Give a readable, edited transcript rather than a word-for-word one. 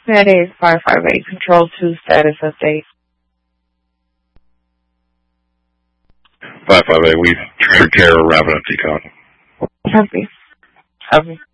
That is 558 Control 2 status update. 558, we've triggered care of Rapid FT Con. Copy. Copy.